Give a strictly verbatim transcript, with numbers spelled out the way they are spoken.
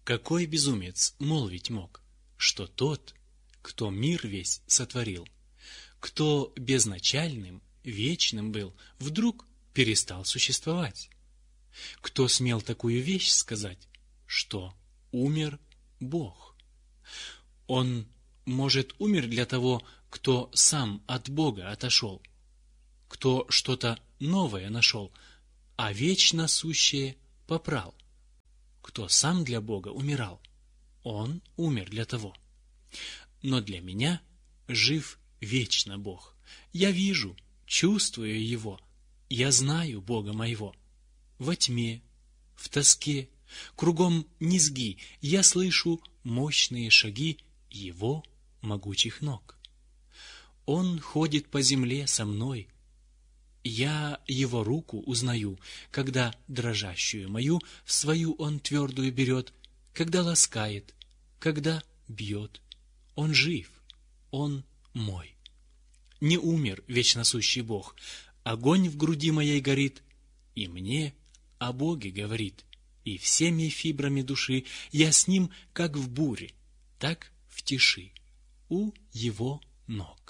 Какой безумец молвить мог, что тот, кто мир весь сотворил, кто безначальным, вечным был, вдруг перестал существовать? Кто смел такую вещь сказать, что умер Бог? Он, может, умер для того, кто сам от Бога отошел, кто что-то новое нашел, а вечно сущее попрал. Кто сам для Бога умирал, он умер для того. Но для меня жив вечно Бог. Я вижу, чувствую Его, я знаю Бога моего. Во тьме, в тоске, кругом низги, я слышу мощные шаги Его могучих ног. Он ходит по земле со мной. Я Его руку узнаю, когда дрожащую мою в свою Он твердую берет, когда ласкает, когда бьет. Он жив, Он мой. Не умер вечносущий Бог, огонь в груди моей горит, и мне о Боге говорит, и всеми фибрами души я с Ним, как в буре, так в тиши, у Его ног.